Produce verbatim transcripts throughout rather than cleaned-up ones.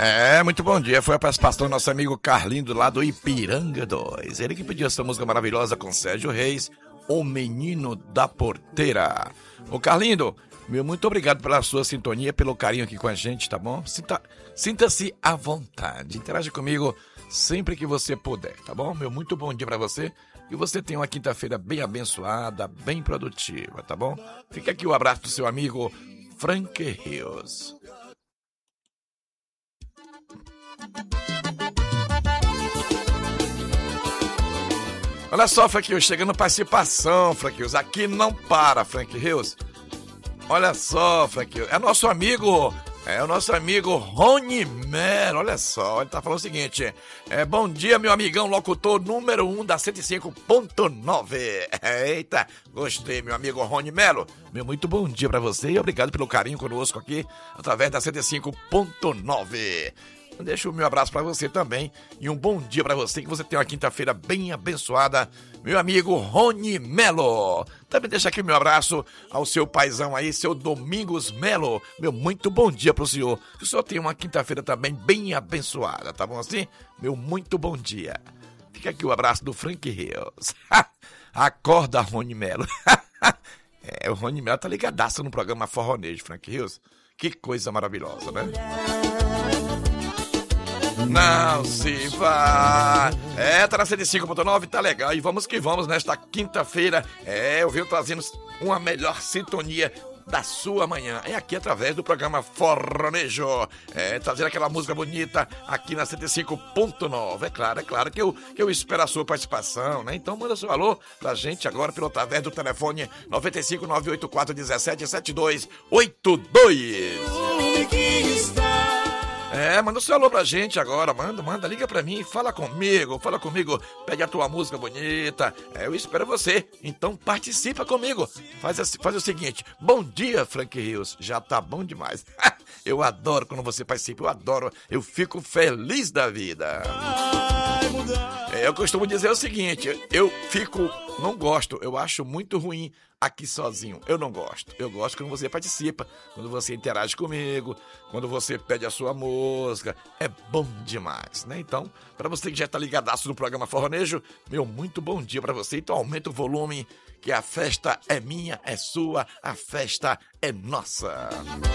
É, muito bom dia. Foi a participação do nosso amigo Carlindo lá do Ipiranga dois. Ele que pediu essa música maravilhosa com Sérgio Reis, O Menino da Porteira. Ô Carlindo, meu muito obrigado pela sua sintonia, pelo carinho aqui com a gente, tá bom? Sinta, sinta-se à vontade. Interaja comigo sempre que você puder, tá bom? Meu muito bom dia pra você. Que você tenha uma quinta-feira bem abençoada, bem produtiva, tá bom? Fica aqui o abraço do seu amigo Frank Rios. Olha só, Frank Rios, chegando participação, Frank Rios. Aqui não para, Frank Rios. Olha só, Frank Rios. É nosso amigo... É o nosso amigo Rony Melo, olha só, ele tá falando o seguinte, é, bom dia meu amigão locutor número um da cento e cinco ponto nove, eita, gostei meu amigo Rony Melo, meu muito bom dia pra você e obrigado pelo carinho conosco aqui, através da cento e cinco ponto nove. Deixa o meu abraço pra você também e um bom dia pra você, que você tenha uma quinta-feira bem abençoada, meu amigo Rony Melo. Também deixa aqui o meu abraço ao seu paizão aí, seu Domingos Melo. Meu muito bom dia pro senhor, que o senhor tenha uma quinta-feira também bem abençoada, tá bom assim? Meu muito bom dia. Fica aqui o abraço do Frank Rios. Acorda, Rony Melo. É, o Rony Melo tá ligadaço no programa Forronejo, Frank Rios. Que coisa maravilhosa, né? Não se vá. É, tá na cento e cinco ponto nove, tá legal. E vamos que vamos nesta quinta-feira. É, eu venho trazendo uma melhor sintonia da sua manhã. É aqui através do programa Forronejo. É, trazendo aquela música bonita aqui na cento e cinco ponto nove. É claro, é claro que eu, que eu espero a sua participação, né? Então manda seu alô pra gente agora pelo através do telefone nove cinco nove oito quatro um sete sete dois oito dois. É, manda o seu alô pra gente agora, manda, manda, liga pra mim, fala comigo, fala comigo, pede a tua música bonita, é, eu espero você, então participa comigo, faz, a, faz o seguinte, bom dia Frank Rios, já tá bom demais, eu adoro quando você participa, eu adoro, eu fico feliz da vida. É, eu costumo dizer o seguinte, eu fico, não gosto, eu acho muito ruim aqui sozinho, eu não gosto, eu gosto quando você participa, quando você interage comigo, quando você pede a sua música, é bom demais, né? Então, para você que já tá ligadaço no programa Forronejo, meu muito bom dia para você, então aumenta o volume, que a festa é minha, é sua, a festa é nossa.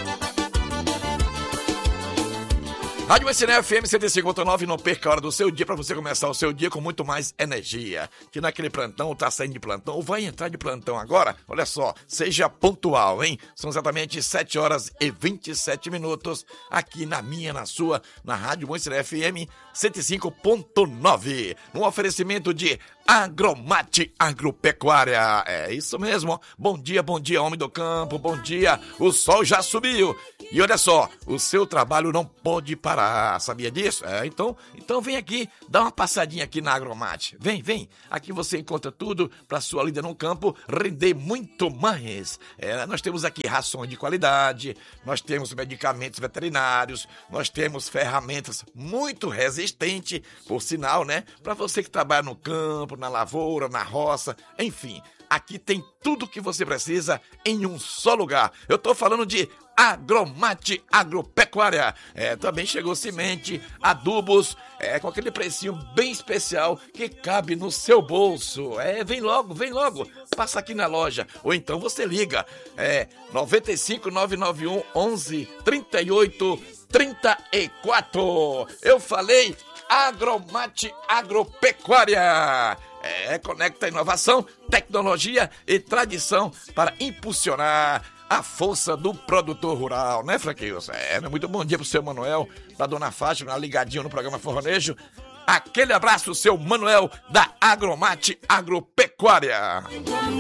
Rádio S N F M cento e cinco ponto nove, não perca a hora do seu dia para você começar o seu dia com muito mais energia. Que naquele plantão, tá saindo de plantão, ou vai entrar de plantão agora, olha só, seja pontual, hein? São exatamente sete horas e vinte e sete minutos aqui na minha, na sua, na Rádio S N F M cento e cinco ponto nove. Um oferecimento de Agromate Agropecuária. É isso mesmo. Bom dia, bom dia, homem do campo, bom dia. O sol já subiu. E olha só, o seu trabalho não pode parar, sabia disso? É, então, então vem aqui, dá uma passadinha aqui na Agromate. Vem, vem, aqui você encontra tudo para sua lida no campo render muito mais. É, nós temos aqui rações de qualidade, nós temos medicamentos veterinários, nós temos ferramentas muito resistentes, por sinal, né? Para você que trabalha no campo, na lavoura, na roça, enfim, aqui tem tudo que você precisa em um só lugar. Eu tô falando de Agromate Agropecuária. É, também chegou semente, adubos, é, com aquele precinho bem especial que cabe no seu bolso. É, vem logo, vem logo, passa aqui na loja, ou então você liga, é, nove cinco nove nove um onze trinta e oito trinta e quatro. Eu falei Agromate Agropecuária. É, conecta inovação, tecnologia e tradição para impulsionar a força do produtor rural, né, Franquinhos? É, muito bom dia pro seu Manuel, da Dona Fátima, ligadinho no programa Forronejo. Aquele abraço, seu Manuel, da Agromate Agropecuária.